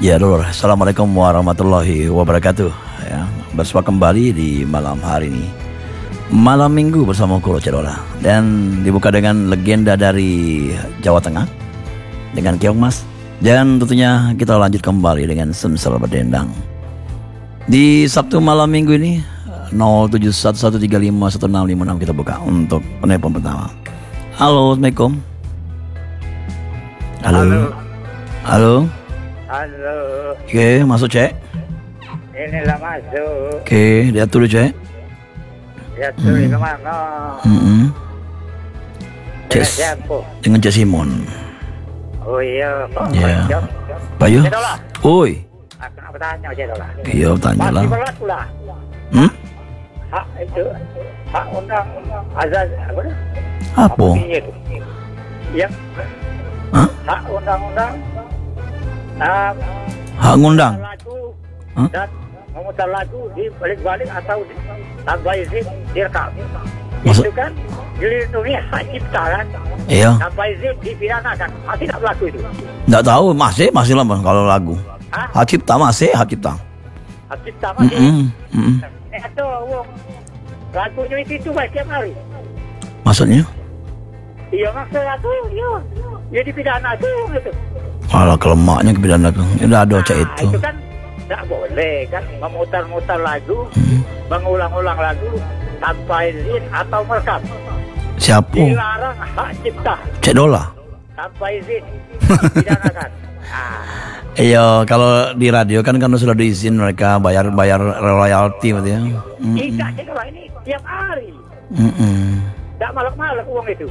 Ya dulu, Assalamualaikum warahmatullahi wabarakatuh. Ya, bersua kembali di malam hari ini, malam minggu bersama Kuro Cedola, dan dibuka dengan legenda dari Jawa Tengah dengan Keong Mas, dan tentunya kita lanjut kembali dengan Sumsel Berdendang di Sabtu malam minggu ini. 0711351656 kita buka untuk penelpon pertama. Halo, Assalamualaikum. Halo. Halo. Halo, Oke, masuk cek. inilah masuk. Oke, lihat dulu cek. Ya tuh kemana? Dengan Cek siapa? dengan Cek Simon. Oh iya, Pak. Ya. Jom. Bayu. Cedola. Oi. Aku nak bertanya Cedola. Iya, tanya lah. Masih berlaku lah. Hak itu, hak undang azaz apa dah? Apa? Bunyinya itu? Yang Hah? hak undang-undang Hak ngundang. lagu Hah? dan memutar lagu di balik-balik atau di tanpa izin direkam. Maksud- Itu kan dilindungi hak cipta kan? Iya. Tanpa izin dipidanakan. Masih tak berlaku itu? Enggak tahu, masih lama kalau lagu. Hah? Hak cipta masih, hak cipta. Hak cipta masih? Mm-mm. Itu wong lagunya itu baik tiap hari. Maksudnya? Iya maksudnya tuh, iya. Ya dipidana tuh gitu. Kalau kelemaknya kepidana tuh. Udah ada cek itu. Itu kan tak boleh kan memutar-mutar lagu, mengulang-ulang lagu tanpa izin atau merekam. Siapa? Dilarang hak cipta Cek Dola. tanpa izin dipidanakan. Iya, kalau di radio kan sudah diizin mereka bayar royalti berarti ya. Tidak Cedola ini tiap hari. Tak malak-malak uang itu.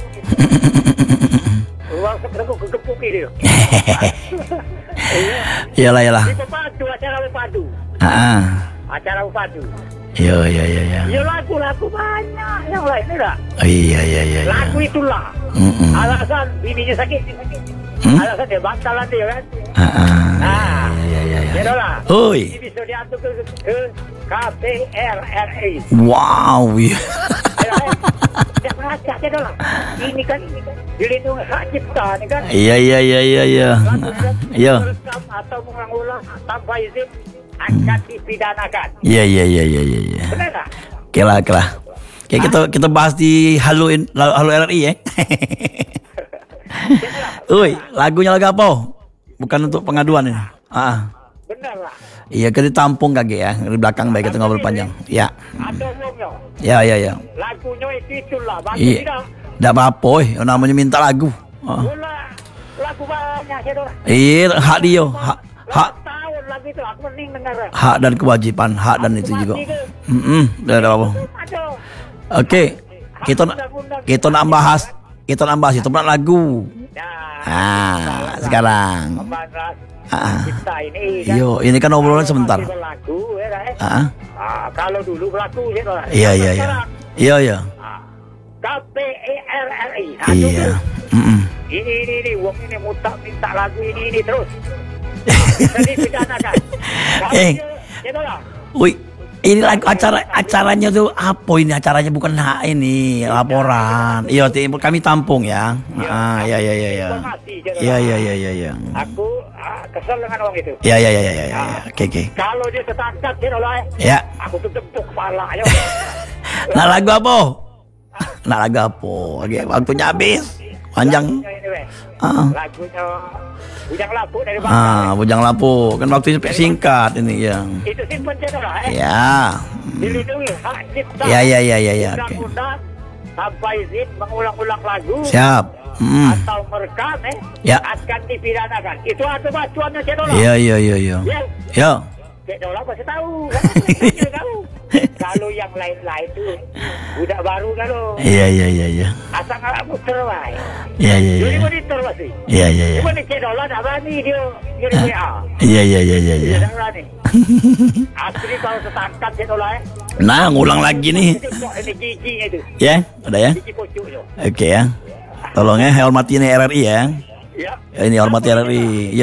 Uang segepuk itu. Iyalah. Di pepadu, acara pepadu. Acara pepadu. Iya. Ya lagu-lagu banyak yang lain enggak? Iya. Lagu itulah. Alasan bininya sakit. Alasan dia bangkalan dia kan. Iya. Cedola. Oi. Ini bisa diatur ke KPRRI. Wow. Iya. Tidak meraca Cedola. Ini kan dilindungi hak cipta ini kan. Iya. Lagu Iya. merekam atau mengulang tanpa izin akan dipidanakan. Iya. Benar tak? Oke lah. Oke, kita bahas di Halo RRI ya. Oi, lagunya lagu apa? Bukan untuk pengaduan ini. Benar lah. Iya, kita tampung kagak ya. Di belakang baik kita ngobrol panjang. Ya. Ada uangnya. Ya. Lagunya itulah. Bantu Iya. tidak. Enggak apa-apa, namanya minta lagu. Bola lagu banyak Cedola. Iya, hak dia. Hak Tahun lagu itu aku mending dengar. hak dan kewajiban, hak dan itu juga. Udah ada apa. Aduh. Oke, kita nak bahas itu pernah lagu. Sekarang. Membahas Ah. cipta ini kan. Yo, ini kan obrolan sebentar. Masih berlaku ya kan? Kalau dulu berlaku Cedola. Iya. Sekarang, Iya. KPRRI. Iya. Ini uang ini minta lagu ini terus. Jadi pidanakan. Cedola. Wih, ini lagu acaranya tuh apa ini? Acaranya bukan hak ini, laporan. Iya, kami tampung ya. Iya. Informasi, Cedola. Iya. Aku kesel dengan orang itu. Iya. Oke. Kalau dia ketangkap Cedola, Ya. aku tuh tepuk kepala ya. Nah, lagu apa? Oke, waktunya habis. Panjang. Lagunya Bujang Lapuk dari Bangka. Bujang Lapuk. Kan waktunya singkat ini yang. Itu simpen Cedola Ya. dilindungi hak cipta. Iya. Oke. Undang-undang tanpa izin mengulang-ulang lagu. Siap. Atau merekam Ya. akan dipidanakan. Itu ada batuannya Cedola. Iya. Ya. Cedola pasti tahu kan? Dia tahu. Kalau yang lain-lain itu budak baru kan lo. Iya. Asal nggak muter wae. Iya. Jadi monitor pasti. Iya. Cuma nih Cedola tak berani dia WA. Iya. Dia tak berani. Asli kalau tertangkap Cedola Nah, ngulang lagi nih. ini giginya itu. Ya, udah ya. Gigi pucuknya. Oke ya. Tolong ya, hormati ini RRI ya. Ya. Ini hormati RRI.